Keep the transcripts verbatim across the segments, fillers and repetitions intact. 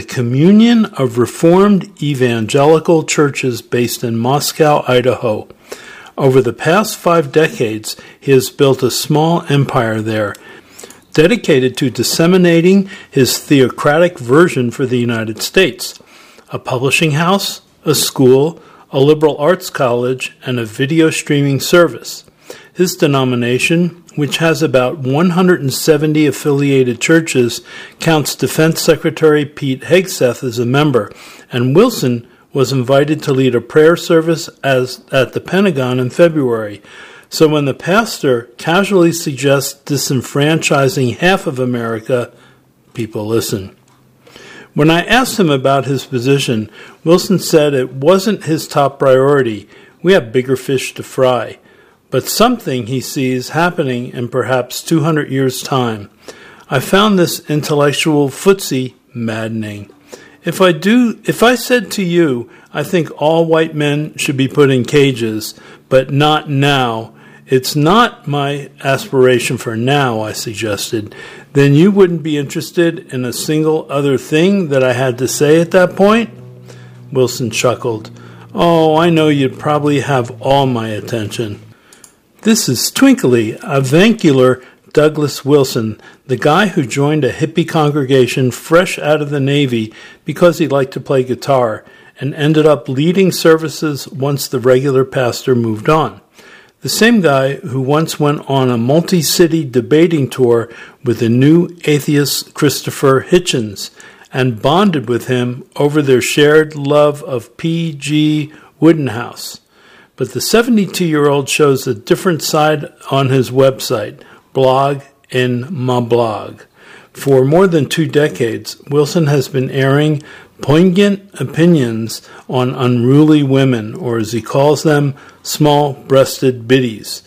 Communion of Reformed Evangelical Churches based in Moscow, Idaho. Over the past five decades, he has built a small empire there, dedicated to disseminating his theocratic version for the United States. A publishing house, a school, a liberal arts college, and a video streaming service. His denomination, which has about one hundred seventy affiliated churches, counts Defense Secretary Pete Hegseth as a member, and Wilson was invited to lead a prayer service as at the Pentagon in February. So when the pastor casually suggests disenfranchising half of America, people listen. When I asked him about his position, Wilson said it wasn't his top priority. We have bigger fish to fry. But something he sees happening in perhaps two hundred years' time. I found this intellectual footsie maddening. If I do, if I said to you, I think all white men should be put in cages, but not now, it's not my aspiration for now, I suggested, then you wouldn't be interested in a single other thing that I had to say at that point? Wilson chuckled. Oh, I know you'd probably have all my attention. This is twinkly, avuncular Douglas Wilson, the guy who joined a hippie congregation fresh out of the Navy because he liked to play guitar and ended up leading services once the regular pastor moved on. The same guy who once went on a multi-city debating tour with the new atheist Christopher Hitchens and bonded with him over their shared love of P G Woodenhouse. But the seventy-two-year-old shows a different side on his website, Blog in My Blog. For more than two decades, Wilson has been airing poignant opinions on unruly women, or as he calls them, small-breasted biddies,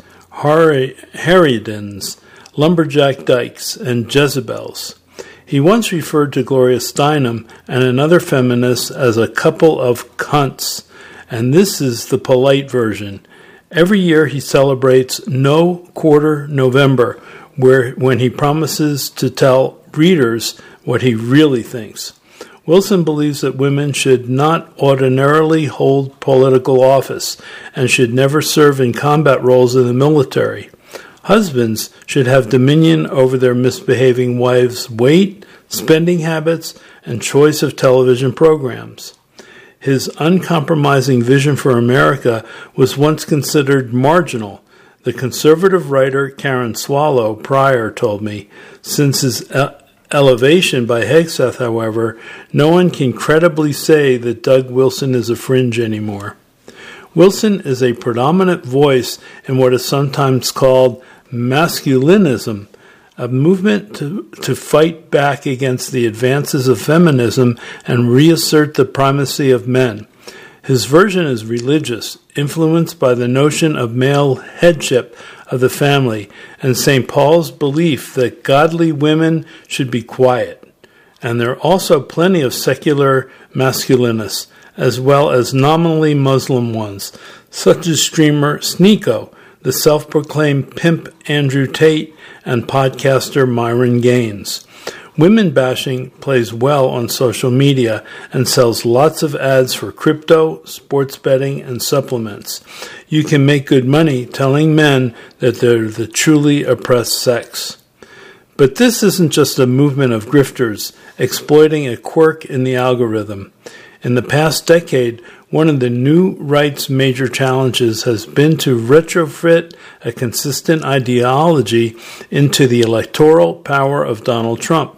harridans, lumberjack dykes, and Jezebels. He once referred to Gloria Steinem and another feminist as a couple of cunts, and this is the polite version. Every year he celebrates No Quarter November, where when he promises to tell readers what he really thinks. Wilson believes that women should not ordinarily hold political office and should never serve in combat roles in the military. Husbands should have dominion over their misbehaving wives' weight, spending habits, and choice of television programs. His uncompromising vision for America was once considered marginal. The conservative writer Karen Swallow Pryor told me, since his uh, elevation by Hegseth, however, no one can credibly say that Doug Wilson is a fringe anymore. Wilson is a predominant voice in what is sometimes called masculinism, a movement to, to fight back against the advances of feminism and reassert the primacy of men. His version is religious, influenced by the notion of male headship of the family and Saint Paul's belief that godly women should be quiet. And there are also plenty of secular masculinists, as well as nominally Muslim ones, such as streamer Sneeko, the self-proclaimed pimp Andrew Tate, and podcaster Myron Gaines. Women bashing plays well on social media and sells lots of ads for crypto, sports betting, and supplements. You can make good money telling men that they're the truly oppressed sex. But this isn't just a movement of grifters exploiting a quirk in the algorithm. In the past decade, one of the new right's major challenges has been to retrofit a consistent ideology into the electoral power of Donald Trump.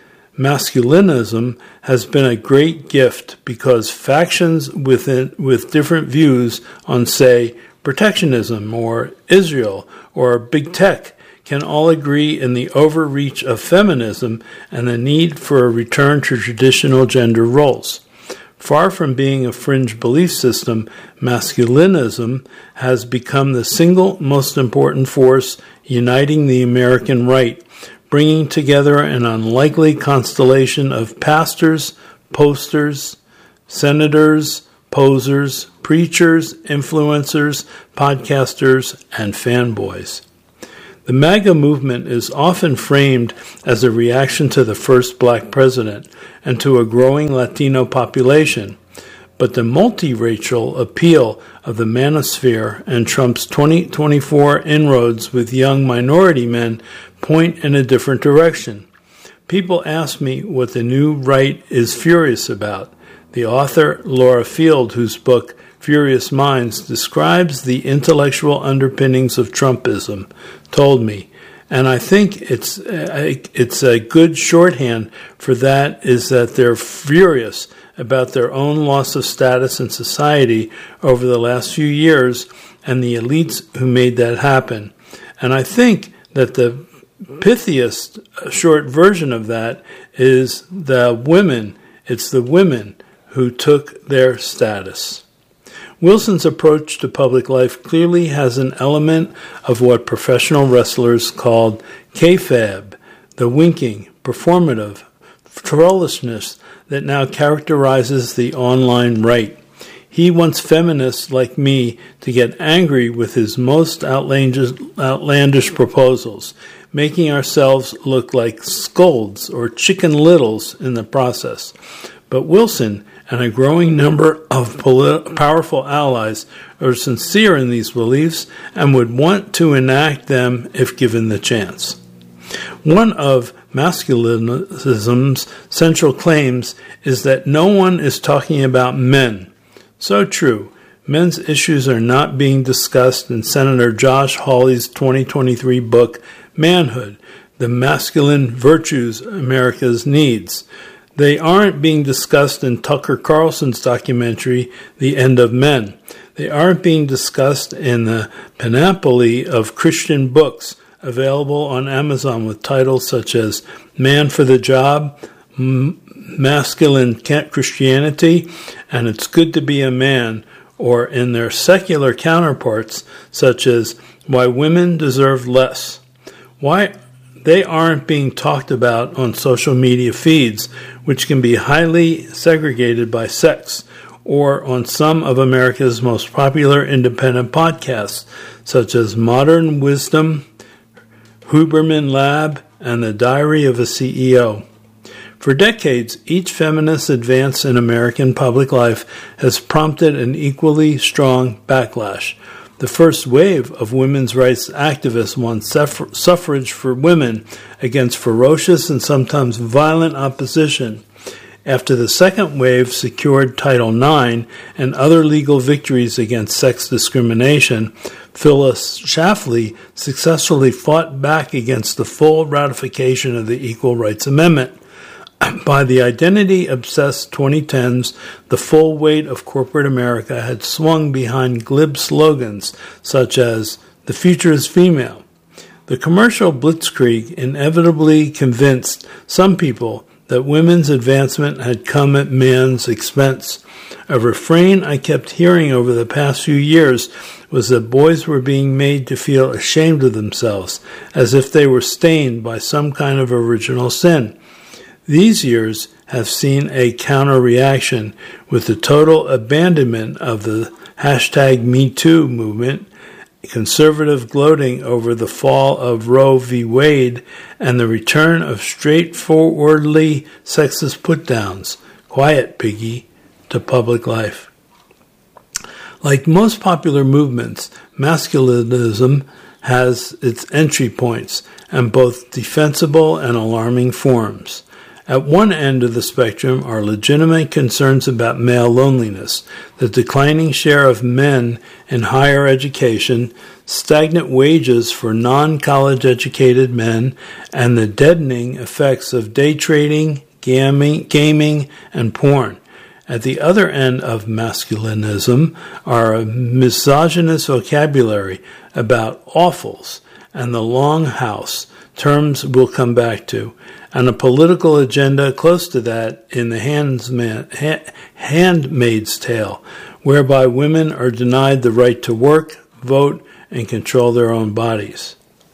Masculinism has been a great gift because factions within, with different views on, say, protectionism or Israel or big tech can all agree in the overreach of feminism and the need for a return to traditional gender roles. Far from being a fringe belief system, masculinism has become the single most important force uniting the American right, bringing together an unlikely constellation of pastors, posters, senators, posers, preachers, influencers, podcasters, and fanboys. The MAGA movement is often framed as a reaction to the first black president and to a growing Latino population, but the multiracial appeal of the manosphere and Trump's twenty twenty-four inroads with young minority men point in a different direction. People ask me what the new right is furious about. The author, Laura Field, whose book Furious Minds describes the intellectual underpinnings of Trumpism, told me, and I think it's a, it's a good shorthand for that is that they're furious about their own loss of status in society over the last few years and the elites who made that happen. And I think that the pithiest short version of that is the women. It's the women who took their status. Wilson's approach to public life clearly has an element of what professional wrestlers called kayfabe, the winking, performative, trollishness that now characterizes the online right. He wants feminists like me to get angry with his most outlandish, outlandish proposals, making ourselves look like scolds or chicken littles in the process. But Wilson and a growing number of polit- powerful allies are sincere in these beliefs and would want to enact them if given the chance. One of masculinism's central claims is that no one is talking about men. So true. Men's issues are not being discussed in Senator Josh Hawley's twenty twenty-three book, Manhood, The Masculine Virtues America Needs. They aren't being discussed in Tucker Carlson's documentary, The End of Men. They aren't being discussed in the panoply of Christian books available on Amazon with titles such as Man for the Job, M- Masculine Christianity, and It's Good to Be a Man, or in their secular counterparts such as Why Women Deserve Less. Why they aren't being talked about on social media feeds, which can be highly segregated by sex, or on some of America's most popular independent podcasts, such as Modern Wisdom, Huberman Lab, and The Diary of a C E O. For decades, each feminist advance in American public life has prompted an equally strong backlash. The first wave of women's rights activists won suffr- suffrage for women against ferocious and sometimes violent opposition. After the second wave secured Title nine and other legal victories against sex discrimination, Phyllis Schlafly successfully fought back against the full ratification of the Equal Rights Amendment. By the identity-obsessed twenty tens, the full weight of corporate America had swung behind glib slogans such as, "The future is female." The commercial blitzkrieg inevitably convinced some people that women's advancement had come at man's expense. A refrain I kept hearing over the past few years was that boys were being made to feel ashamed of themselves, as if they were stained by some kind of original sin. These years have seen a counter-reaction with the total abandonment of the hashtag Me Too movement, conservative gloating over the fall of Roe v. Wade, and the return of straightforwardly sexist put-downs, quiet piggy, to public life. Like most popular movements, masculinism has its entry points and both defensible and alarming forms. At one end of the spectrum are legitimate concerns about male loneliness, the declining share of men in higher education, stagnant wages for non-college educated men, and the deadening effects of day trading, gaming, gaming, and porn. At the other end of masculinism are a misogynist vocabulary about offals and the long house, terms we'll come back to, and a political agenda close to that in the handsman, ha, Handmaid's Tale, whereby women are denied the right to work, vote, and control their own bodies.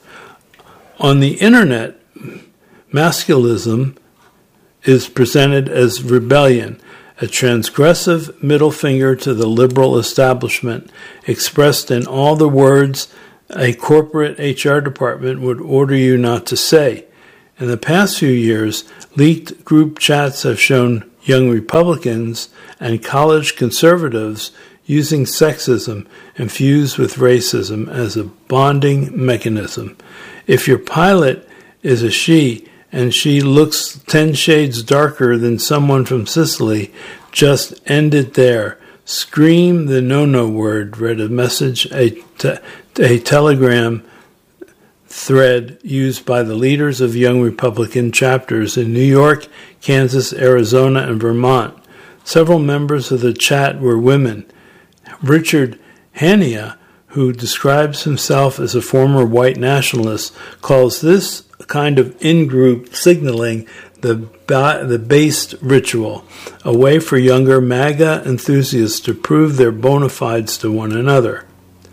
On the internet, masculinism is presented as rebellion, a transgressive middle finger to the liberal establishment, expressed in all the words a corporate H R department would order you not to say. In the past few years, leaked group chats have shown young Republicans and college conservatives using sexism infused with racism as a bonding mechanism. If your pilot is a she and she looks ten shades darker than someone from Sicily, just end it there. Scream the no-no word, read a message, a, te- a telegram thread used by the leaders of young Republican chapters in New York, Kansas, Arizona, and Vermont. Several members of the chat were women. Richard Hanania, who describes himself as a former white nationalist, calls this kind of in-group signaling the ba- the based ritual, a way for younger MAGA enthusiasts to prove their bona fides to one another.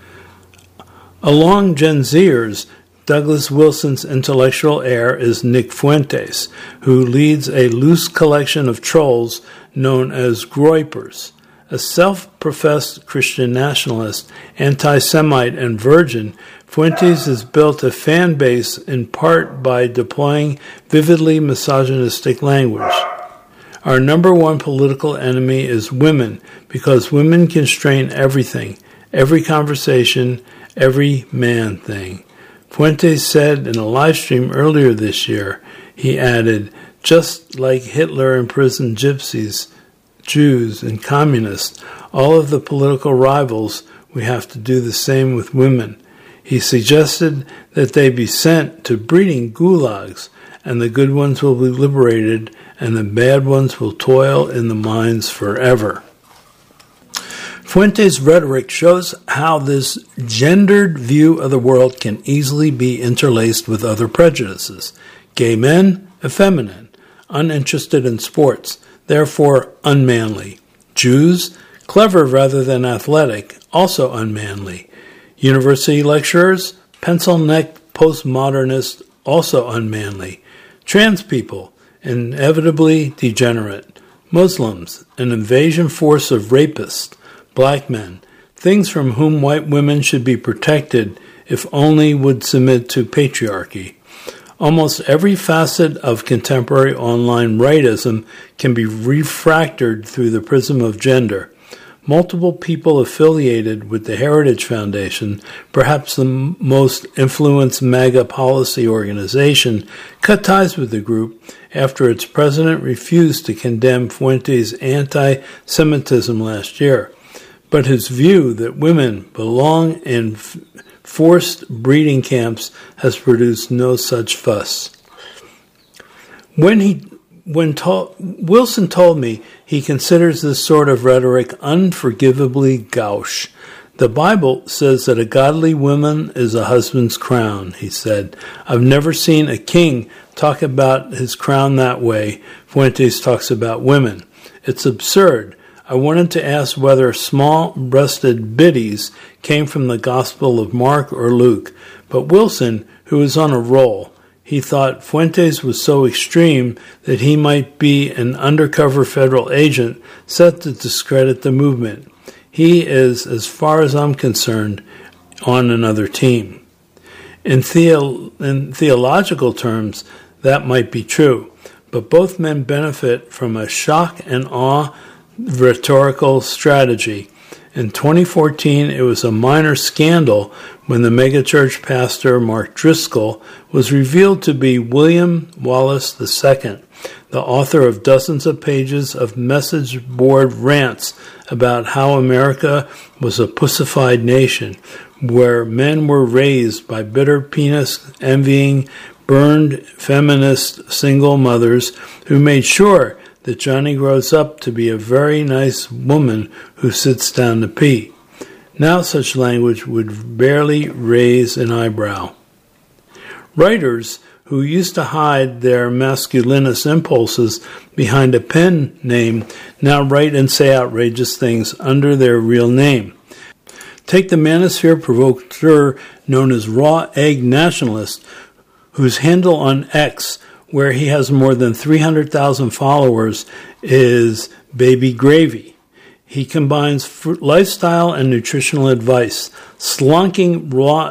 Along Gen Zers, Douglas Wilson's intellectual heir is Nick Fuentes, who leads a loose collection of trolls known as Groypers. A self-professed Christian nationalist, anti-Semite, and virgin, Fuentes has built a fan base in part by deploying vividly misogynistic language. Our number one political enemy is women, because women constrain everything, every conversation, every man thing. Fuentes said in a live stream earlier this year, he added, just like Hitler imprisoned gypsies, Jews, and communists, all of the political rivals, we have to do the same with women. He suggested that they be sent to breeding gulags, and the good ones will be liberated, and the bad ones will toil in the mines forever. Fuentes' rhetoric shows how this gendered view of the world can easily be interlaced with other prejudices. Gay men, effeminate, uninterested in sports, therefore unmanly. Jews, clever rather than athletic, also unmanly. University lecturers, pencil-necked postmodernists, also unmanly. Trans people, inevitably degenerate. Muslims, an invasion force of rapists. Black men, things from whom white women should be protected if only would submit to patriarchy. Almost every facet of contemporary online rightism can be refractored through the prism of gender. Multiple people affiliated with the Heritage Foundation, perhaps the m- most influenced MAGA policy organization, cut ties with the group after its president refused to condemn Fuentes' anti-Semitism last year. But his view that women belong in f- forced breeding camps has produced no such fuss. When he, when to- Wilson told me he considers this sort of rhetoric unforgivably gauche. The Bible says that a godly woman is a husband's crown, he said. I've never seen a king talk about his crown that way. Fuentes talks about women. It's absurd. I wanted to ask whether small-breasted biddies came from the Gospel of Mark or Luke, but Wilson, who was on a roll, he thought Fuentes was so extreme that he might be an undercover federal agent set to discredit the movement. He is, as far as I'm concerned, on another team. In, theo- in theological terms, that might be true, but both men benefit from a shock and awe rhetorical strategy. In twenty fourteen, it was a minor scandal when the megachurch pastor Mark Driscoll was revealed to be William Wallace the Second, the author of dozens of pages of message board rants about how America was a pussified nation, where men were raised by bitter penis-envying, burned feminist single mothers who made sure that Johnny grows up to be a very nice woman who sits down to pee. Now such language would barely raise an eyebrow. Writers who used to hide their masculinist impulses behind a pen name now write and say outrageous things under their real name. Take the manosphere provocateur known as Raw Egg Nationalist, whose handle on X, where he has more than three hundred thousand followers, is Baby Gravy. He combines fruit lifestyle and nutritional advice, slunking raw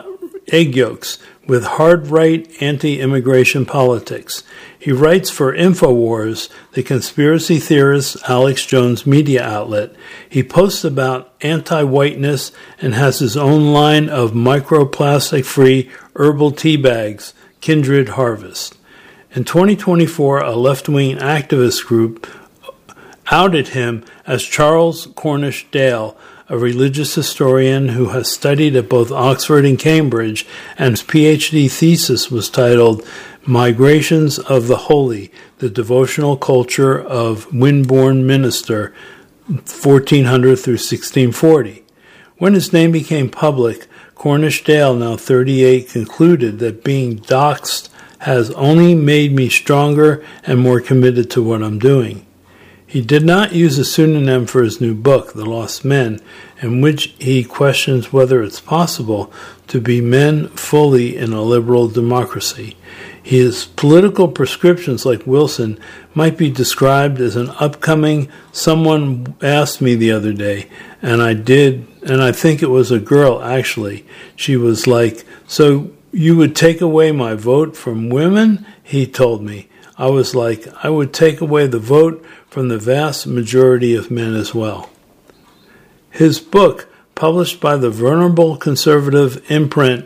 egg yolks with hard-right anti-immigration politics. He writes for InfoWars, the conspiracy theorist Alex Jones media outlet. He posts about anti-whiteness and has his own line of microplastic-free herbal tea bags, Kindred Harvest. In twenty twenty-four, a left-wing activist group outed him as Charles Cornish Dale, a religious historian who has studied at both Oxford and Cambridge, and his PhD thesis was titled Migrations of the Holy, the Devotional Culture of Wimborne Minster, fourteen hundred through sixteen forty. When his name became public, Cornish Dale, now thirty-eight, concluded that being doxxed has only made me stronger and more committed to what I'm doing. He did not use a pseudonym for his new book, The Lost Men, in which he questions whether it's possible to be men fully in a liberal democracy. His political prescriptions, like Wilson, might be described as an upcoming, someone asked me the other day, and I did, and I think it was a girl, actually. She was like, "So you would take away my vote from women?" He told me. I was like, I would take away the vote from the vast majority of men as well. His book, published by the venerable conservative imprint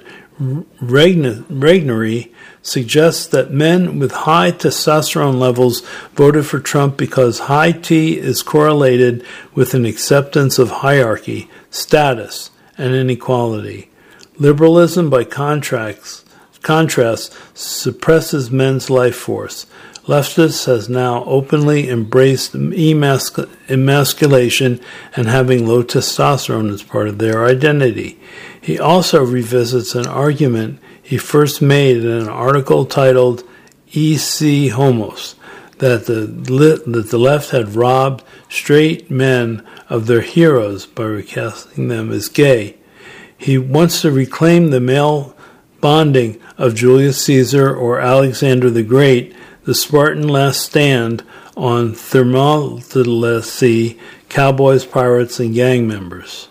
Regnery, suggests that men with high testosterone levels voted for Trump because high T is correlated with an acceptance of hierarchy, status, and inequality. Liberalism, by contrast, contrast suppresses men's life force. Leftists has now openly embraced emasc- emasculation and having low testosterone as part of their identity. He also revisits an argument he first made in an article titled E C Homos, that the, that the left had robbed straight men of their heroes by recasting them as gay. He wants to reclaim the male bonding of Julius Caesar or Alexander the Great, the Spartan last stand on Thermopylae, cowboys, pirates, and gang members.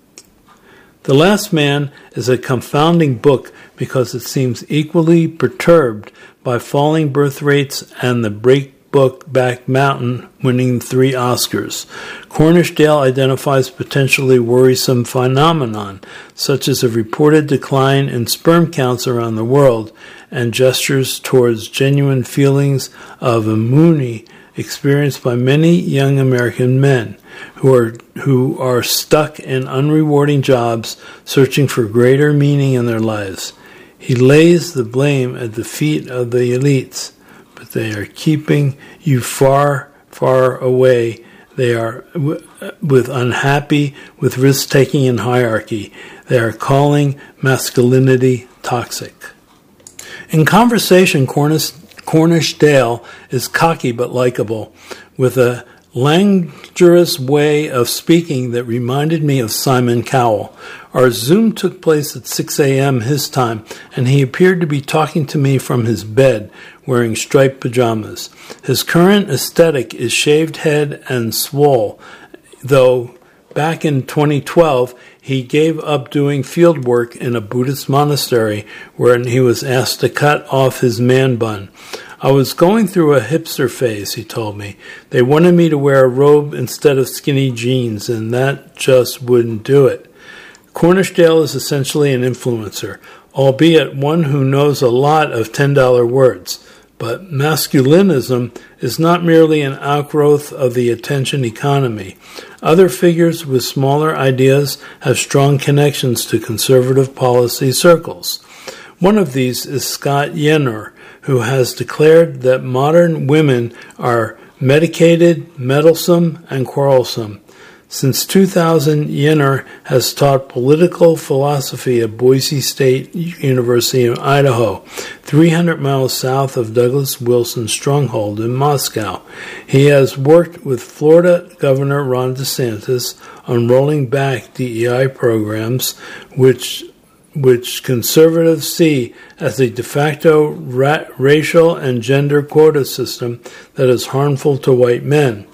The Last Man is a confounding book because it seems equally perturbed by falling birth rates and the Breakback Mountain winning three Oscars. Cornish Dale identifies potentially worrisome phenomenon, such as a reported decline in sperm counts around the world, and gestures towards genuine feelings of immunity experienced by many young American men who are who are stuck in unrewarding jobs, searching for greater meaning in their lives. He lays the blame at the feet of the elites, but they are keeping you far, far away. They are w- with unhappy, with risk-taking and hierarchy. They are calling masculinity toxic. In conversation, Cornish, Cornish Dale is cocky but likable, with a languorous way of speaking that reminded me of Simon Cowell. Our Zoom took place at six a.m. his time, and he appeared to be talking to me from his bed, wearing striped pajamas. His current aesthetic is shaved head and swole, though back in twenty twelve, he gave up doing field work in a Buddhist monastery where he was asked to cut off his man bun. I was going through a hipster phase, he told me. They wanted me to wear a robe instead of skinny jeans, and that just wouldn't do it. Cornish Dale is essentially an influencer, albeit one who knows a lot of ten dollar words. But masculinism is not merely an outgrowth of the attention economy. Other figures with smaller ideas have strong connections to conservative policy circles. One of these is Scott Yenor, who has declared that modern women are medicated, meddlesome, and quarrelsome. Since two thousand, Yenor has taught political philosophy at Boise State University in Idaho, three hundred miles south of Douglas Wilson's stronghold in Moscow. He has worked with Florida Governor Ron DeSantis on rolling back D E I programs, which which conservatives see as a de facto ra- racial and gender quota system that is harmful to white men.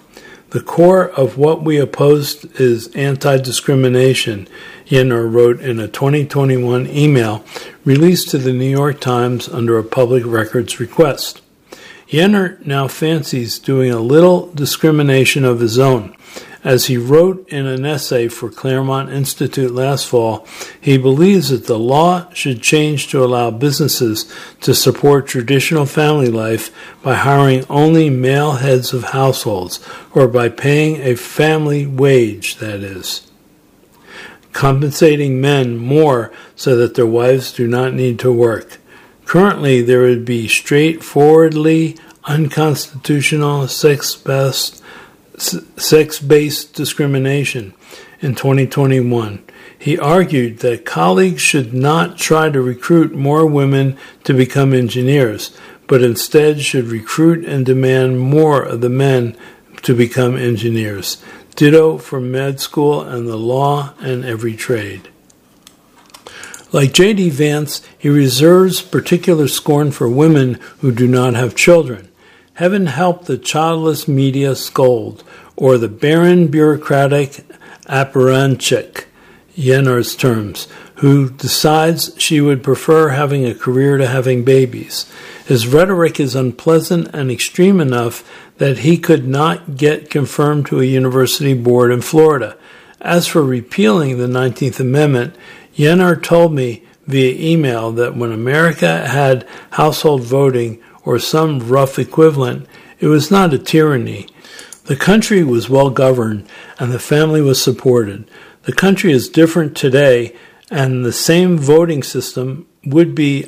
The core of what we opposed is anti-discrimination, Yenor wrote in a twenty twenty-one email released to the New York Times under a public records request. Yenor now fancies doing a little discrimination of his own. As he wrote in an essay for Claremont Institute last fall, he believes that the law should change to allow businesses to support traditional family life by hiring only male heads of households, or by paying a family wage, that is, compensating men more so that their wives do not need to work. Currently, there would be straightforwardly unconstitutional sex-based sex-based discrimination in twenty twenty-one. He argued that colleagues should not try to recruit more women to become engineers, but instead should recruit and demand more of the men to become engineers. Ditto for med school and the law and every trade. Like J D Vance, he reserves particular scorn for women who do not have children. Heaven help the childless media scold, or the barren bureaucratic apparatchik, Yenor's terms, who decides she would prefer having a career to having babies. His rhetoric is unpleasant and extreme enough that he could not get confirmed to a university board in Florida. As for repealing the nineteenth Amendment, Yenor told me via email that when America had household voting, or some rough equivalent, it was not a tyranny. The country was well governed, and the family was supported. The country is different today, and the same voting system would be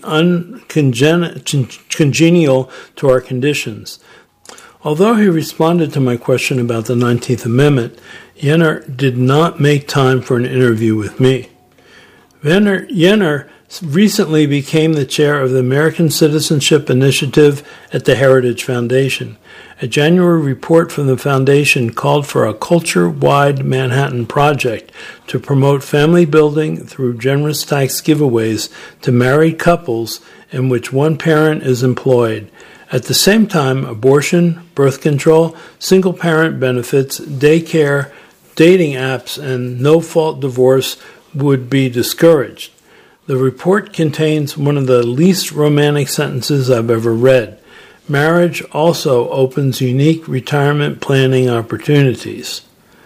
uncongenial to our conditions. Although he responded to my question about the nineteenth Amendment, Yenor did not make time for an interview with me. Yenor, Yenor recently became the chair of the American Citizenship Initiative at the Heritage Foundation. A January report from the foundation called for a culture-wide Manhattan project to promote family building through generous tax giveaways to married couples in which one parent is employed. At the same time, abortion, birth control, single-parent benefits, daycare, dating apps, and no-fault divorce would be discouraged. The report contains one of the least romantic sentences I've ever read. Marriage also opens unique retirement planning opportunities.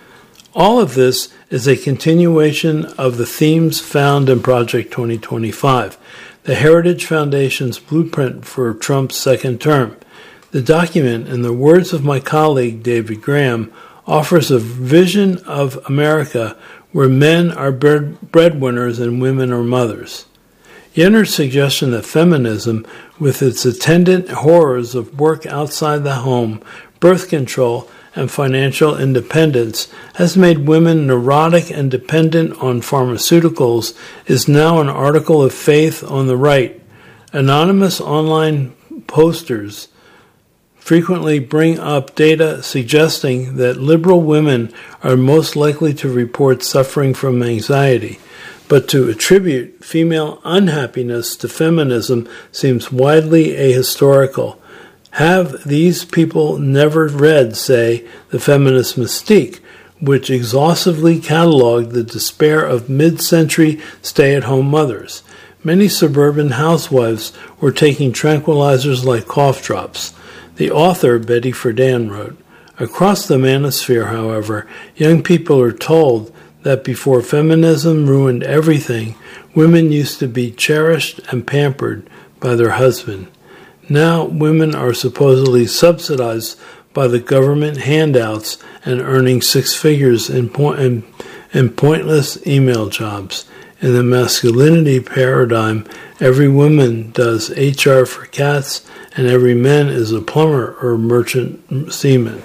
All of this is a continuation of the themes found in Project twenty twenty-five, the Heritage Foundation's blueprint for Trump's second term. The document, in the words of my colleague David Graham, offers a vision of America where men are breadwinners and women are mothers. Yenor's suggestion that feminism, with its attendant horrors of work outside the home, birth control, and financial independence, has made women neurotic and dependent on pharmaceuticals, is now an article of faith on the right. Anonymous online posters frequently bring up data suggesting that liberal women are most likely to report suffering from anxiety, but to attribute female unhappiness to feminism seems widely ahistorical. Have these people never read, say, The Feminist Mystique, which exhaustively cataloged the despair of mid-century stay-at-home mothers? Many suburban housewives were taking tranquilizers like cough drops. The author, Betty Friedan, wrote, "Across the manosphere, however, young people are told that before feminism ruined everything, women used to be cherished and pampered by their husband. Now women are supposedly subsidized by the government handouts and earning six figures in, point, in, in pointless email jobs. In the masculinity paradigm, every woman does H R for cats, and every man is a plumber or merchant seaman."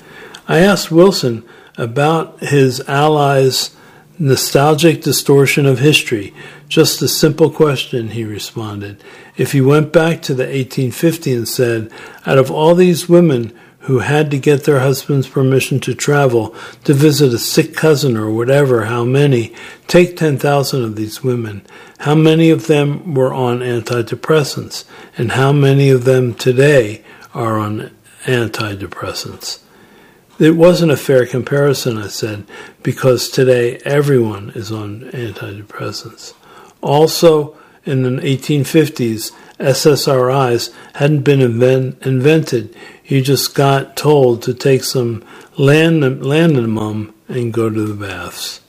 I asked Wilson about his allies' nostalgic distortion of history. "Just a simple question," he responded. "If you went back to the eighteen fifties and said, out of all these women who had to get their husband's permission to travel, to visit a sick cousin or whatever, how many, take ten thousand of these women, how many of them were on antidepressants, and how many of them today are on antidepressants?" It wasn't a fair comparison, I said, because today everyone is on antidepressants. Also, in the eighteen fifties, S S R Is hadn't been invent- invented. You just got told to take some land- Landamum and go to the baths.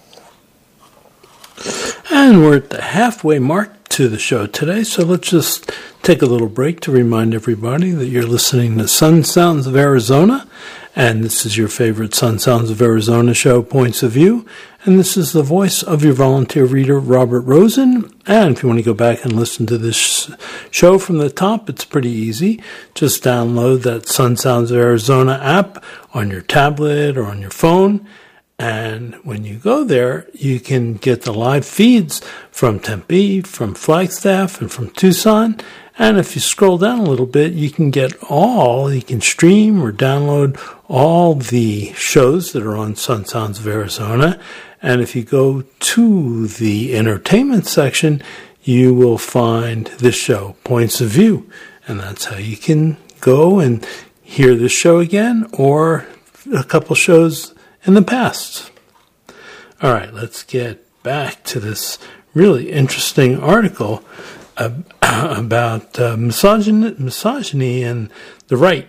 And we're at the halfway mark to the show today, so let's just take a little break to remind everybody that you're listening to Sun Sounds of Arizona, and this is your favorite Sun Sounds of Arizona show, Points of View, and this is the voice of your volunteer reader, Robert Rosen. And if you want to go back and listen to this show from the top, it's pretty easy. Just download that Sun Sounds of Arizona app on your tablet or on your phone. And when you go there, you can get the live feeds from Tempe, from Flagstaff, and from Tucson. And if you scroll down a little bit, you can get all, you can stream or download all the shows that are on Sun Sounds of Arizona. And if you go to the entertainment section, you will find this show, Points of View. And that's how you can go and hear this show again or a couple shows in the past. All right, let's get back to this really interesting article uh, about uh, misogyny, misogyny and the right.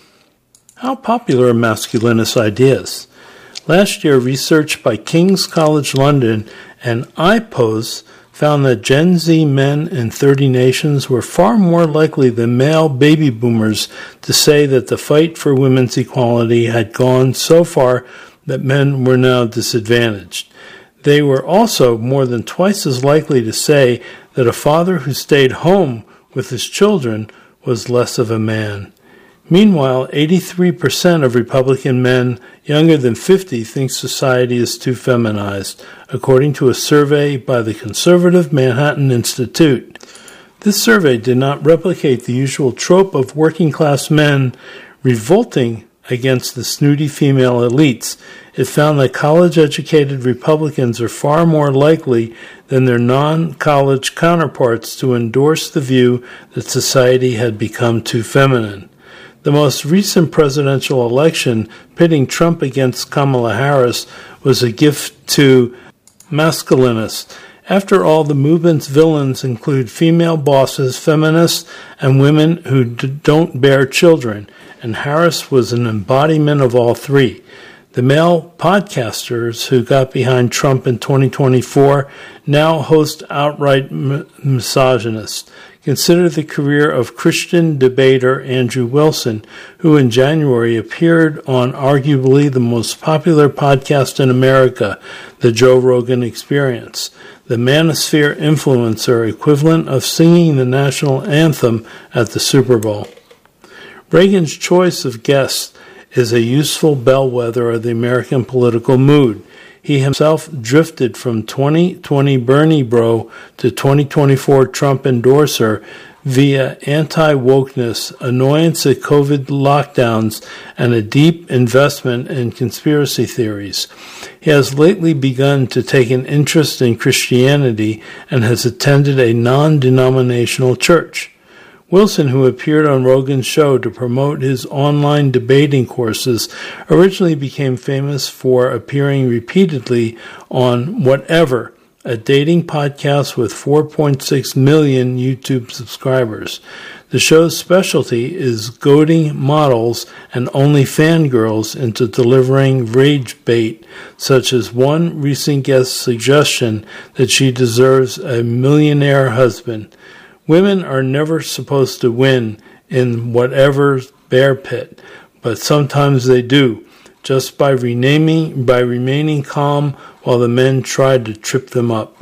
How popular are masculinist ideas? Last year, research by King's College London and I P O S found that Gen Z men in thirty nations were far more likely than male baby boomers to say that the fight for women's equality had gone so far that men were now disadvantaged. They were also more than twice as likely to say that a father who stayed home with his children was less of a man. Meanwhile, eighty-three percent of Republican men younger than fifty think society is too feminized, according to a survey by the conservative Manhattan Institute. This survey did not replicate the usual trope of working-class men revolting against the snooty female elites. It found that college-educated Republicans are far more likely than their non-college counterparts to endorse the view that society had become too feminine. The most recent presidential election, pitting Trump against Kamala Harris, was a gift to masculinists. After all, the movement's villains include female bosses, feminists, and women who d- don't bear children, and Harris was an embodiment of all three. The male podcasters who got behind Trump in twenty twenty-four now host outright m- misogynists. Consider the career of Christian debater Andrew Wilson, who in January appeared on arguably the most popular podcast in America, The Joe Rogan Experience, the manosphere influencer equivalent of singing the national anthem at the Super Bowl. Reagan's choice of guests is a useful bellwether of the American political mood. He himself drifted from twenty twenty Bernie bro to twenty twenty-four Trump endorser via anti-wokeness, annoyance at COVID lockdowns, and a deep investment in conspiracy theories. He has lately begun to take an interest in Christianity and has attended a non-denominational church. Wilson, who appeared on Rogan's show to promote his online debating courses, originally became famous for appearing repeatedly on Whatever, a dating podcast with four point six million YouTube subscribers. The show's specialty is goading models and only fangirls into delivering rage bait, such as one recent guest's suggestion that she deserves a millionaire husband. Women are never supposed to win in Whatever's bear pit, but sometimes they do, just by renaming, by remaining calm while the men tried to trip them up.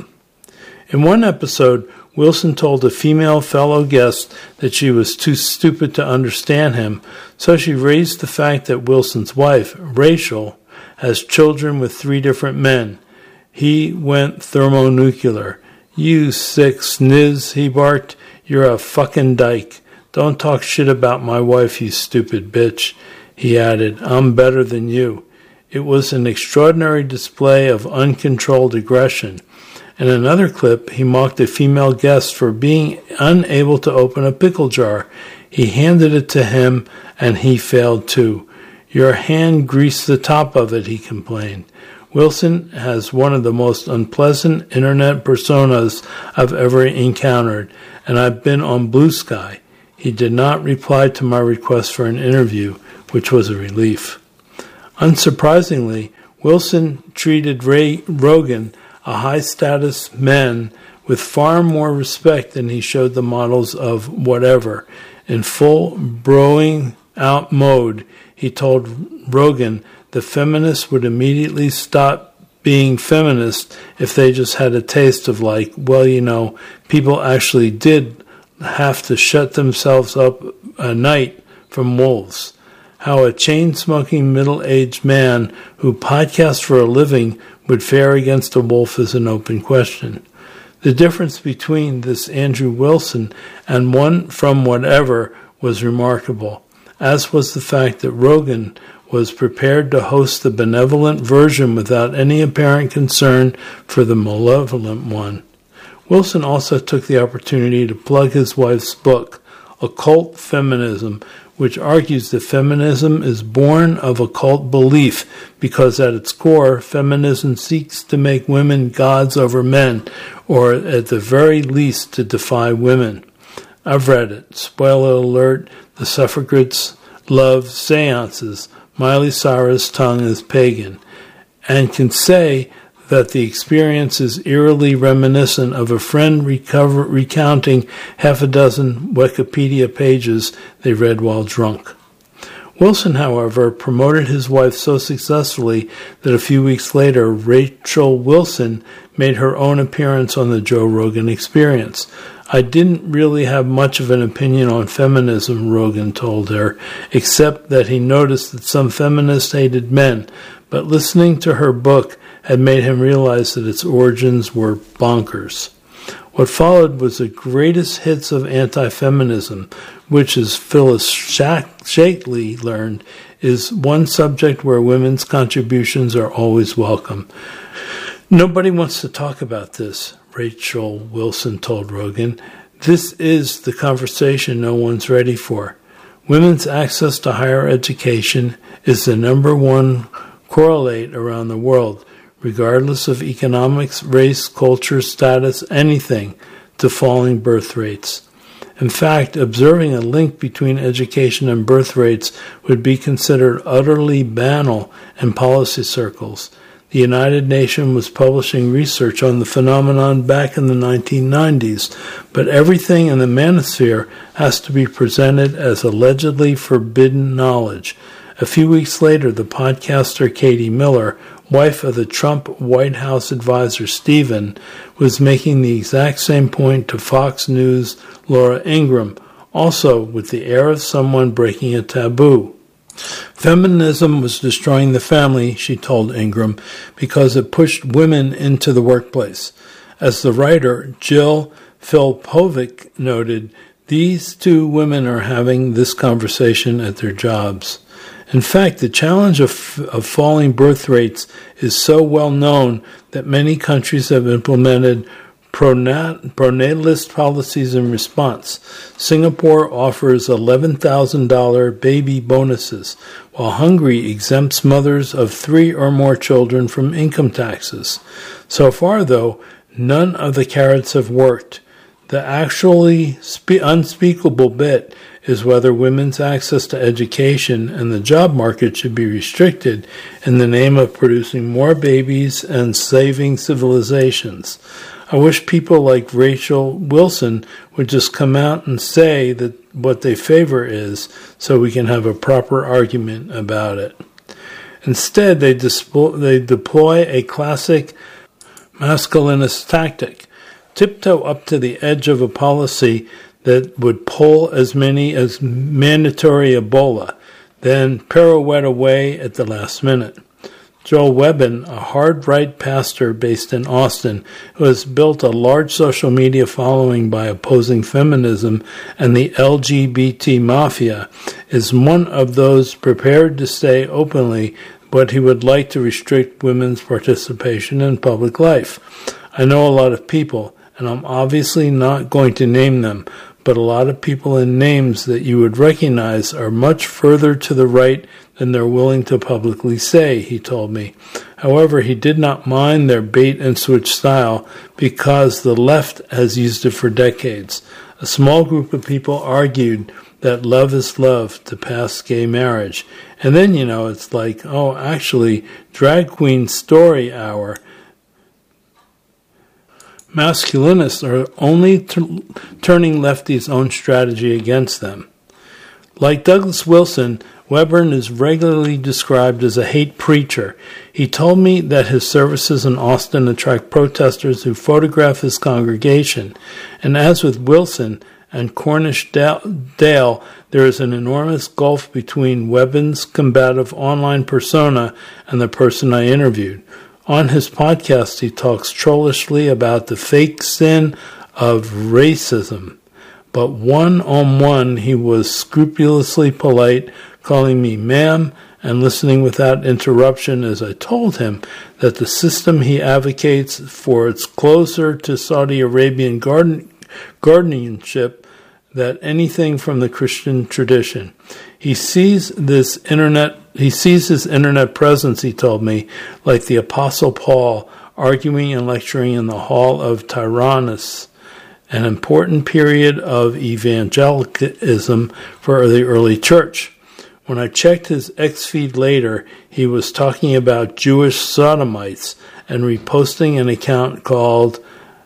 In one episode, Wilson told a female fellow guest that she was too stupid to understand him, so she raised the fact that Wilson's wife, Rachel, has children with three different men. He went thermonuclear. "You sick sniz," he barked. "You're a fucking dyke. Don't talk shit about my wife, you stupid bitch." He added, "I'm better than you." It was an extraordinary display of uncontrolled aggression. In another clip, he mocked a female guest for being unable to open a pickle jar. He handed it to him, and he failed too. Your hand greased the top of it, he complained. Wilson has one of the most unpleasant internet personas I've ever encountered, and I've been on Blue Sky. He did not reply to my request for an interview, which was a relief. Unsurprisingly, Wilson treated Ray Rogan, a high-status man, with far more respect than he showed the models of whatever. In full broing out mode, he told Rogan the feminists would immediately stop being feminists if they just had a taste of, like, well, you know, people actually did have to shut themselves up a night from wolves. How a chain-smoking middle-aged man who podcasts for a living would fare against a wolf is an open question. The difference between this Andrew Wilson and one from whatever was remarkable, as was the fact that Rogan was prepared to host the benevolent version without any apparent concern for the malevolent one. Wilson also took the opportunity to plug his wife's book, Occult Feminism, which argues that feminism is born of occult belief because at its core, feminism seeks to make women gods over men, or at the very least to defy women. I've read it. Spoiler alert, the suffragettes love seances. Miley Cyrus' tongue is pagan, and can say that the experience is eerily reminiscent of a friend recover, recounting half a dozen Wikipedia pages they read while drunk. Wilson, however, promoted his wife so successfully that a few weeks later, Rachel Wilson made her own appearance on the Joe Rogan Experience. I didn't really have much of an opinion on feminism, Rogan told her, except that he noticed that some feminists hated men, but listening to her book had made him realize that its origins were bonkers. What followed was the greatest hits of anti-feminism, which, as Phyllis Shakely learned, is one subject where women's contributions are always welcome. Nobody wants to talk about this, Rachel Wilson told Rogan. This is the conversation no one's ready for. Women's access to higher education is the number one correlate around the world, regardless of economics, race, culture, status, anything, to falling birth rates. In fact, observing a link between education and birth rates would be considered utterly banal in policy circles. The United Nations was publishing research on the phenomenon back in the nineteen nineties, but everything in the manosphere has to be presented as allegedly forbidden knowledge. A few weeks later, the podcaster Katie Miller, wife of the Trump White House advisor Stephen, was making the exact same point to Fox News' Laura Ingraham, also with the air of someone breaking a taboo. Feminism was destroying the family, she told Ingraham, because it pushed women into the workplace. As the writer Jill Filipovic noted, these two women are having this conversation at their jobs. In fact, the challenge of, of falling birth rates is so well known that many countries have implemented pronat- pronatalist policies in response. Singapore offers eleven thousand dollars baby bonuses, while Hungary exempts mothers of three or more children from income taxes. So far, though, none of the carrots have worked. The actually spe- unspeakable bit is whether women's access to education and the job market should be restricted in the name of producing more babies and saving civilizations. I wish people like Rachel Wilson would just come out and say that what they favor is, so we can have a proper argument about it. Instead, they, dispo- they deploy a classic masculinist tactic. Tiptoe up to the edge of a policy that would pull as many as mandatory Ebola, then pirouette away at the last minute. Joel Webbin, a hard-right pastor based in Austin, who has built a large social media following by opposing feminism and the L G B T mafia, is one of those prepared to say openly what he would like to restrict women's participation in public life. I know a lot of people, and I'm obviously not going to name them, but a lot of people in names that you would recognize are much further to the right than they're willing to publicly say, he told me. However, he did not mind their bait-and-switch style because the left has used it for decades. A small group of people argued that love is love to pass gay marriage. And then, you know, it's like, oh, actually, drag queen story hour. Masculinists are only t- turning lefties' own strategy against them. Like Douglas Wilson, Webern is regularly described as a hate preacher. He told me that his services in Austin attract protesters who photograph his congregation. And as with Wilson and Cornish Dale, there is an enormous gulf between Webern's combative online persona and the person I interviewed. On his podcast, he talks trollishly about the fake sin of racism. But one-on-one, he was scrupulously polite, calling me ma'am and listening without interruption as I told him that the system he advocates for is closer to Saudi Arabian garden, guardianship than anything from the Christian tradition. He sees this internet, he sees his internet presence, he told me, like the Apostle Paul arguing and lecturing in the Hall of Tyrannus, an important period of evangelicalism for the early church. When I checked his X feed later, he was talking about Jewish sodomites and reposting an account called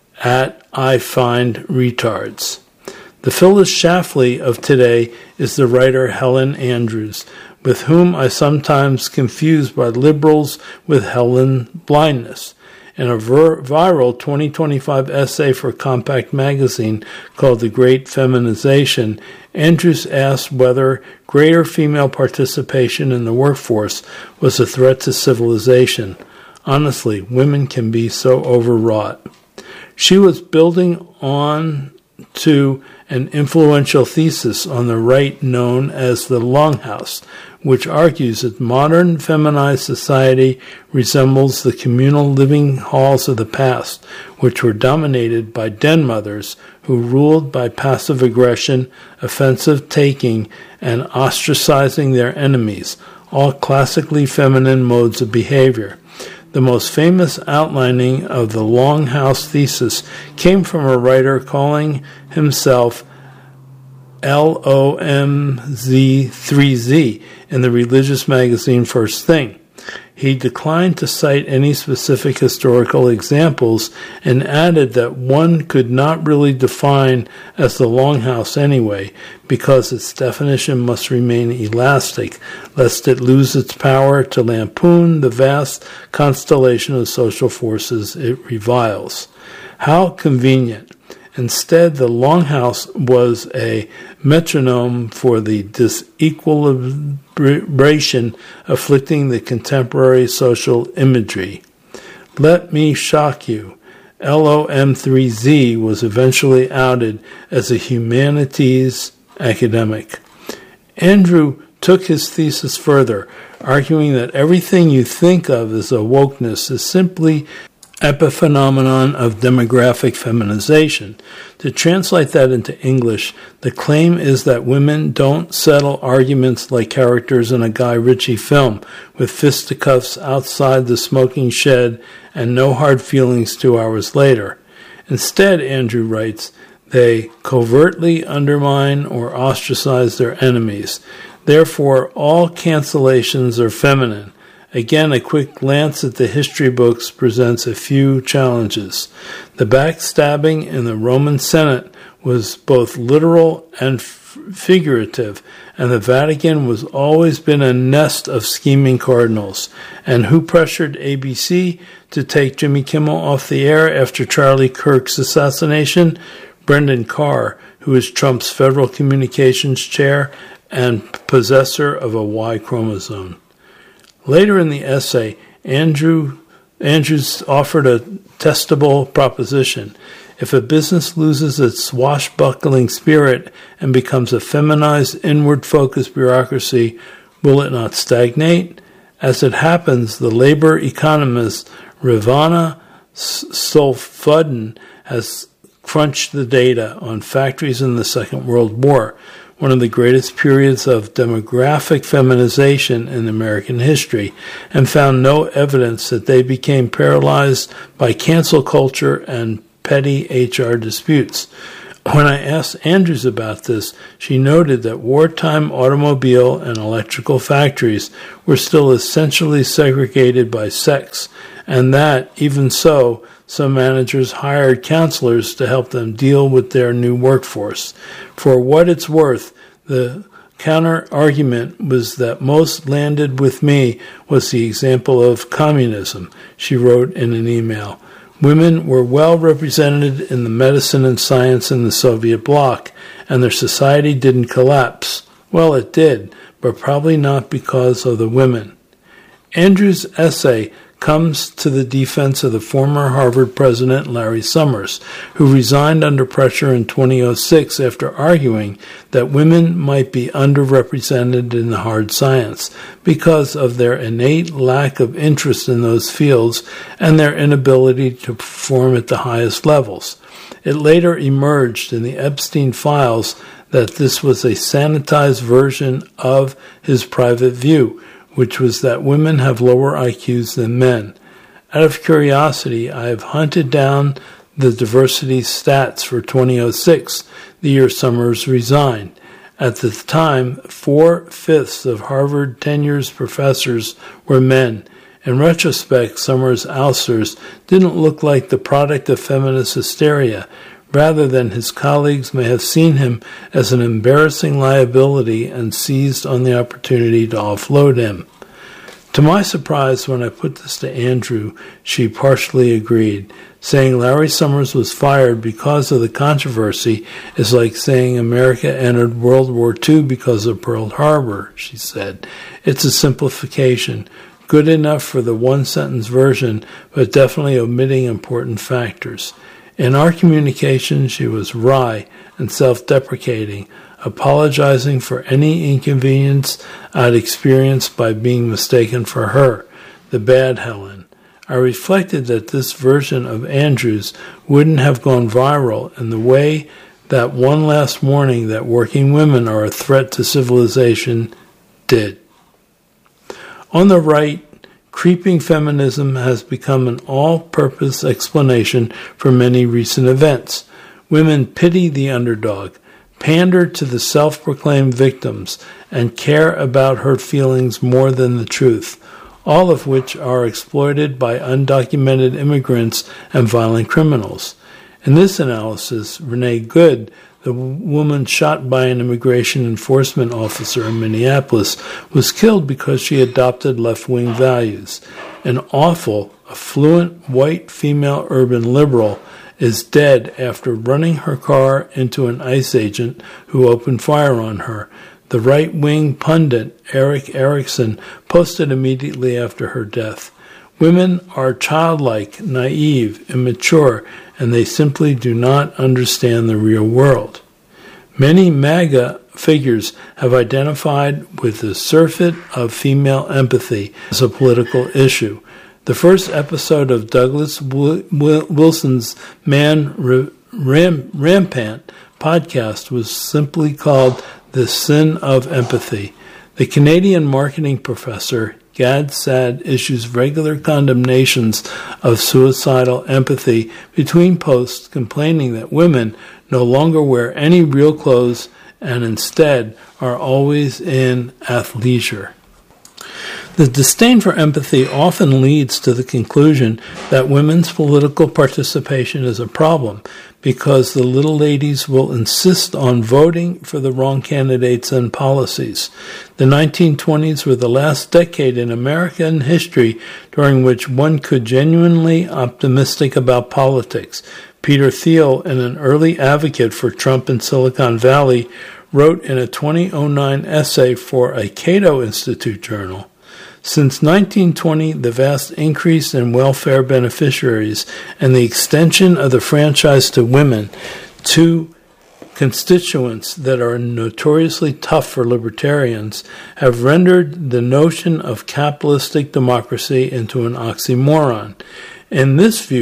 at I Find Retards. The Phyllis Schlafly of today is the writer Helen Andrews, with whom I sometimes confuse by liberals with Helen Blindness. In a vir- viral twenty twenty-five essay for Compact Magazine called The Great Feminization, Andrews asked whether greater female participation in the workforce was a threat to civilization. Honestly, women can be so overwrought. She was building on to an influential thesis on the right known as the Longhouse, which argues that modern feminized society resembles the communal living halls of the past, which were dominated by den mothers who ruled by passive aggression, offensive taking, and ostracizing their enemies, all classically feminine modes of behavior. The most famous outlining of the Longhouse thesis came from a writer calling himself L O M Z three Z in the religious magazine First Thing. He declined to cite any specific historical examples and added that one could not really define as the Longhouse anyway, because its definition must remain elastic, lest it lose its power to lampoon the vast constellation of social forces it reviles. How convenient. Instead, the Longhouse was a metronome for the disequilibration afflicting the contemporary social imagery. Let me shock you. L O M three Z was eventually outed as a humanities academic. Andrew took his thesis further, arguing that everything you think of as a wokeness is simply epiphenomenon of demographic feminization. To translate that into English, the claim is that women don't settle arguments like characters in a Guy Ritchie film, with fisticuffs outside the smoking shed and no hard feelings two hours later. Instead, Andrew writes, they covertly undermine or ostracize their enemies. Therefore, all cancellations are feminine. Again, a quick glance at the history books presents a few challenges. The backstabbing in the Roman Senate was both literal and f- figurative, and the Vatican was always been a nest of scheming cardinals. And who pressured A B C to take Jimmy Kimmel off the air after Charlie Kirk's assassination? Brendan Carr, who is Trump's federal communications chair and possessor of a Y chromosome. Later in the essay, Andrew Andrews offered a testable proposition. If a business loses its swashbuckling spirit and becomes a feminized, inward-focused bureaucracy, will it not stagnate? As it happens, the labor economist Ravana Sofaddin has crunched the data on factories in the Second World War, one of the greatest periods of demographic feminization in American history, and found no evidence that they became paralyzed by cancel culture and petty H R disputes. When I asked Andrews about this, she noted that wartime automobile and electrical factories were still essentially segregated by sex, and that, even so, some managers hired counselors to help them deal with their new workforce. For what it's worth, the counter-argument was that most landed with me was the example of communism, she wrote in an email. Women were well represented in the medicine and science in the Soviet bloc, and their society didn't collapse. Well, it did, but probably not because of the women. Andrews' essay comes to the defense of the former Harvard president Larry Summers, who resigned under pressure in two thousand six after arguing that women might be underrepresented in the hard science because of their innate lack of interest in those fields and their inability to perform at the highest levels. It later emerged in the Epstein files that this was a sanitized version of his private view, which was that women have lower I Qs than men. Out of curiosity, I have hunted down the diversity stats for two thousand six, the year Summers resigned. At the time, four-fifths of Harvard tenured professors were men. In retrospect, Summers' ousters didn't look like the product of feminist hysteria, rather than his colleagues may have seen him as an embarrassing liability and seized on the opportunity to offload him. To my surprise, when I put this to Andrew, she partially agreed, saying Larry Summers was fired because of the controversy is like saying America entered World War Two because of Pearl Harbor, she said. It's a simplification, good enough for the one-sentence version, but definitely omitting important factors. In our communication, she was wry and self-deprecating, apologizing for any inconvenience I'd experienced by being mistaken for her, the bad Helen. I reflected that this version of Andrews wouldn't have gone viral in the way that One Last Warning That Working Women Are a Threat to Civilization did. On the right, creeping feminism has become an all-purpose explanation for many recent events. Women pity the underdog, pander to the self-proclaimed victims, and care about hurt feelings more than the truth, all of which are exploited by undocumented immigrants and violent criminals. In this analysis, Renee Good, the woman shot by an immigration enforcement officer in Minneapolis, was killed because she adopted left-wing values. An awful, affluent, white female urban liberal is dead after running her car into an ICE agent who opened fire on her. The right-wing pundit, Eric Erickson, posted immediately after her death. Women are childlike, naive, immature, and they simply do not understand the real world. Many MAGA figures have identified with the surfeit of female empathy as a political issue. The first episode of Douglas Wilson's Man Ram- Rampant podcast was simply called The Sin of Empathy. The Canadian marketing professor Gad Saad issues regular condemnations of suicidal empathy between posts complaining that women no longer wear any real clothes and instead are always in athleisure. The disdain for empathy often leads to the conclusion that women's political participation is a problem because the little ladies will insist on voting for the wrong candidates and policies. The nineteen twenties were the last decade in American history during which one could genuinely optimistic about politics. Peter Thiel, an early advocate for Trump in Silicon Valley, wrote in a two thousand nine essay for a Cato Institute journal, since nineteen twenty, the vast increase in welfare beneficiaries and the extension of the franchise to women, two constituents that are notoriously tough for libertarians, have rendered the notion of capitalistic democracy into an oxymoron. In this view,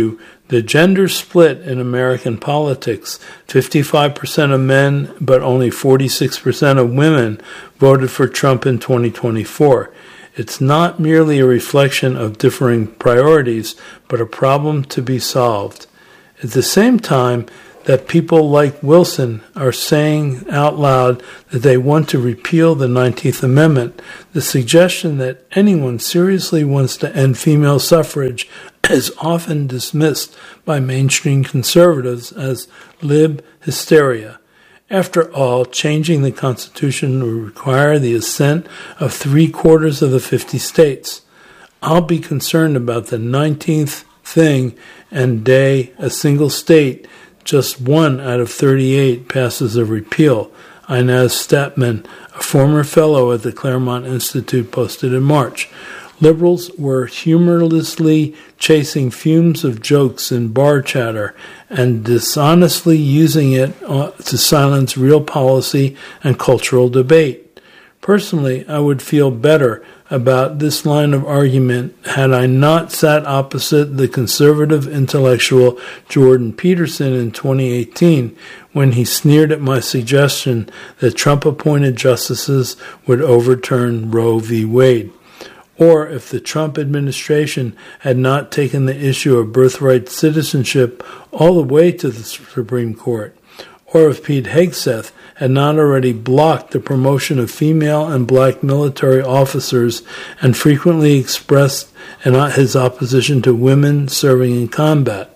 The gender split in American politics, fifty-five percent of men but only forty-six percent of women voted for Trump in twenty twenty-four. It's not merely a reflection of differing priorities, but a problem to be solved. At the same time that people like Wilson are saying out loud that they want to repeal the nineteenth Amendment, the suggestion that anyone seriously wants to end female suffrage is often dismissed by mainstream conservatives as lib hysteria. After all, changing the Constitution would require the assent of three-quarters of the fifty states. I'll be concerned about the nineteenth thing and day a single state, just one out of thirty-eight, passes a repeal, Inez Statman, a former fellow at the Claremont Institute, posted in March. Liberals were humorlessly chasing fumes of jokes and bar chatter and dishonestly using it to silence real policy and cultural debate. Personally, I would feel better about this line of argument had I not sat opposite the conservative intellectual Jordan Peterson in twenty eighteen when he sneered at my suggestion that Trump-appointed justices would overturn Roe v. Wade. Or if the Trump administration had not taken the issue of birthright citizenship all the way to the Supreme Court. Or if Pete Hegseth had not already blocked the promotion of female and black military officers and frequently expressed his opposition to women serving in combat.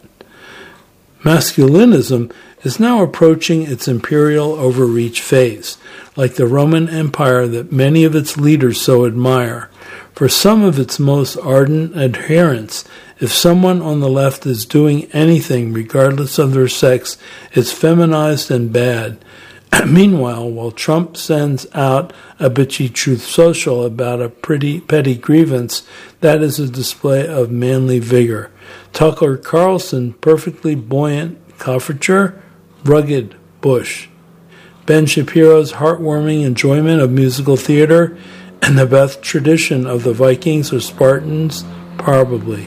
Masculinism is now approaching its imperial overreach phase, like the Roman Empire that many of its leaders so admire. For some of its most ardent adherents, if someone on the left is doing anything, regardless of their sex, it's feminized and bad. Meanwhile, while Trump sends out a bitchy Truth Social about a pretty petty grievance, that is a display of manly vigor. Tucker Carlson, perfectly buoyant coiffure, rugged Bush. Ben Shapiro's heartwarming enjoyment of musical theater, and the Beth tradition of the Vikings or Spartans, probably.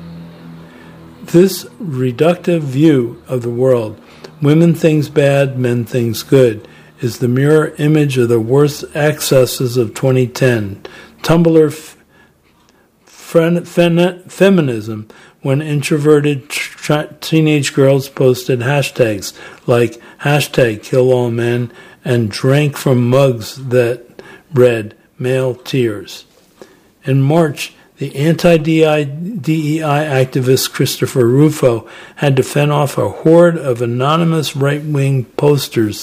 This reductive view of the world, women things bad, men things good, is the mirror image of the worst excesses of twenty ten. Tumblr f- fen- fen- feminism, when introverted tra- teenage girls posted hashtags like hashtag kill all men and drank from mugs that read male tears. In March, the anti-D E I activist Christopher Rufo had to fend off a horde of anonymous right-wing posters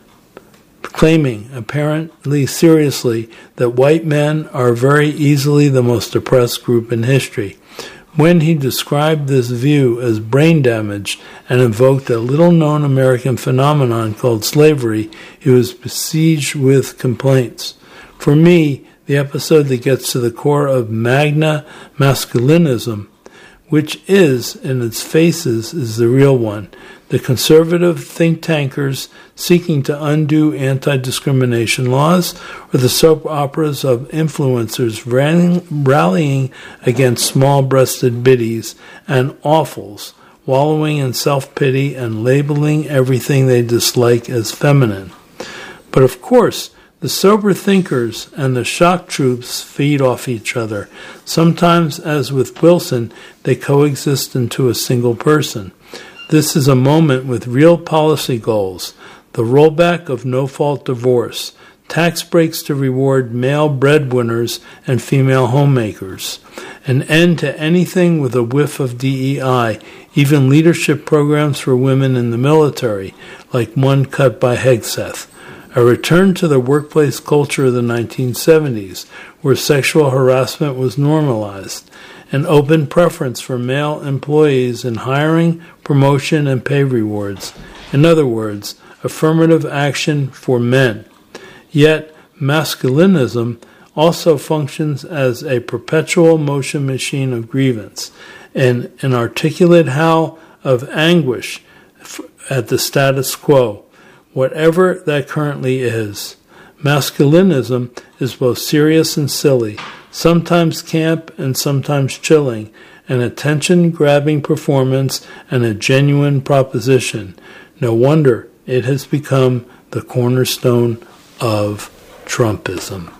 claiming, apparently seriously, that white men are very easily the most oppressed group in history. When he described this view as brain damage and invoked a little-known American phenomenon called slavery, he was besieged with complaints. For me, the episode that gets to the core of magna masculinism, which is, in its faces, is the real one. The conservative think tankers seeking to undo anti-discrimination laws, or the soap operas of influencers rallying against small-breasted biddies and awfuls, wallowing in self-pity and labeling everything they dislike as feminine. But of course, the sober thinkers and the shock troops feed off each other. Sometimes, as with Wilson, they coexist into a single person. This is a moment with real policy goals: the rollback of no-fault divorce, tax breaks to reward male breadwinners and female homemakers, an end to anything with a whiff of D E I, even leadership programs for women in the military, like one cut by Hegseth. A return to the workplace culture of the nineteen seventies, where sexual harassment was normalized, an open preference for male employees in hiring, promotion, and pay rewards. In other words, affirmative action for men. Yet, masculinism also functions as a perpetual motion machine of grievance, an inarticulate howl of anguish at the status quo, whatever that currently is. Masculinism is both serious and silly, sometimes camp and sometimes chilling, an attention-grabbing performance and a genuine proposition. No wonder it has become the cornerstone of Trumpism.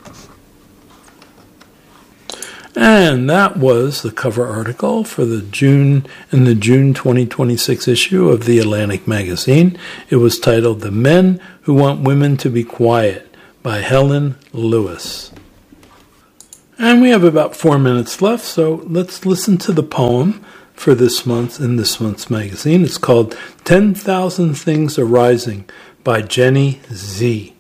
And that was the cover article for the June in the June twenty twenty-six issue of the Atlantic magazine. It was titled "The Men Who Want Women to Be Quiet" by Helen Lewis. And we have about four minutes left, so let's listen to the poem for this month in this month's magazine. It's called ten thousand Things Arising by Jenny Z.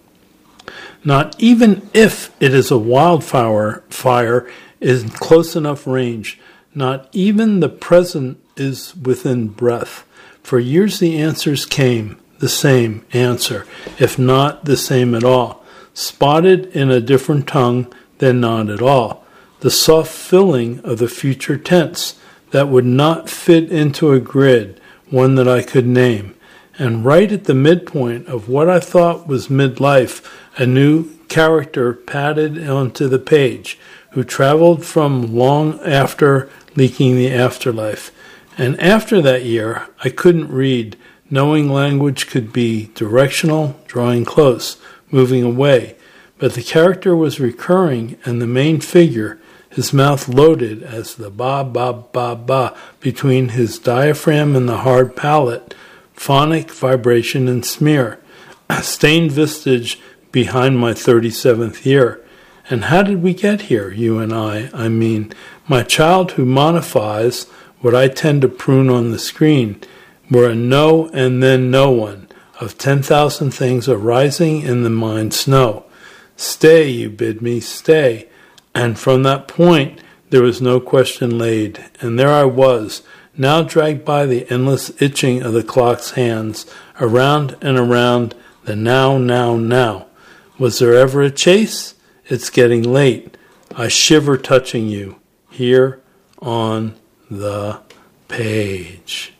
Not even if it is a wildfire fire is in close enough range, not even the present is within breath. For years the answers came, the same answer, if not the same at all, spotted in a different tongue than not at all. The soft filling of the future tense that would not fit into a grid, one that I could name. And right at the midpoint of what I thought was midlife, a new character padded onto the page, who traveled from long after leaking the afterlife. And after that year, I couldn't read, knowing language could be directional, drawing close, moving away. But the character was recurring, and the main figure, his mouth loaded as the ba, ba, ba, ba between his diaphragm and the hard palate, phonic vibration and smear, a stained vestige behind my thirty-seventh year. And how did we get here, you and I? I mean, my child who modifies what I tend to prune on the screen were a no and then no one of ten thousand things arising in the mind's snow. Stay, you bid me, stay. And from that point, there was no question laid. And there I was, now dragged by the endless itching of the clock's hands, around and around the now, now, now. Was there ever a chase? It's getting late. I shiver touching you here on the page.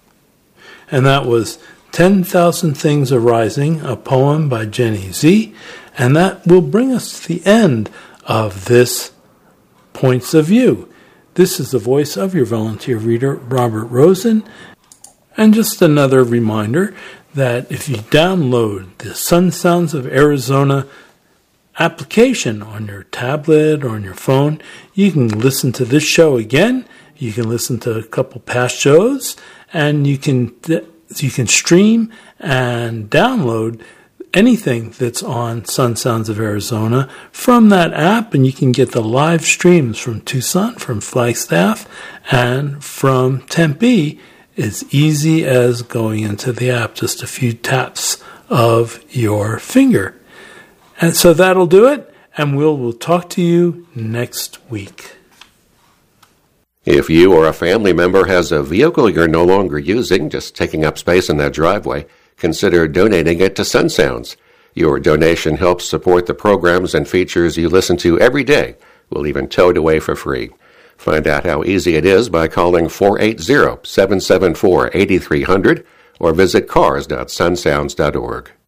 And that was ten thousand Things Arising, a poem by Jenny Z. And that will bring us to the end of this Points of View. This is the voice of your volunteer reader, Robert Rosen. And just another reminder that if you download the Sun Sounds of Arizona application on your tablet or on your phone, you can listen to this show again. You can listen to a couple past shows, and you can you can stream and download anything that's on Sun Sounds of Arizona from that app, and you can get the live streams from Tucson, from Flagstaff, and from Tempe as easy as going into the app, just a few taps of your finger. And so that'll do it, and we'll, we'll talk to you next week. If you or a family member has a vehicle you're no longer using, just taking up space in that driveway, consider donating it to Sun Sounds. Your donation helps support the programs and features you listen to every day. We'll even tow it away for free. Find out how easy it is by calling four eight zero, seven seven four, eight three zero zero or visit cars dot sun sounds dot org.